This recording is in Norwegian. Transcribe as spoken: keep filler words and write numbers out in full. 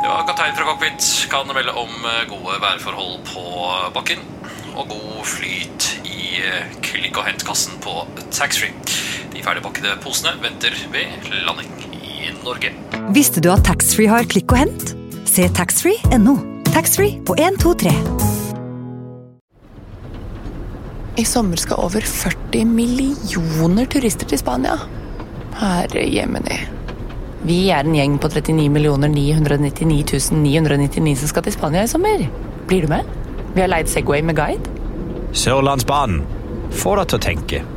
Ja, kaptein fra cockpit kan melde om gode værforhold på bakken og god flyt i klikk- og hentkassen på taxfree. De ferdigpakkede posene venter ved landing i Norge. Visste du at taxfree har klikk og hent? Se taxfree punktum no. Taxfree på en to tre. I sommer skal over førti millioner turister til Spania. Herre jemini. Vi er en gjeng på trettini millioner ni hundre nittini tusen ni hundre nittini som skal til Spania i sommer. Blir du med? Vi har leid Segway med guide. Sørlandsbanen. Få deg til å tenke.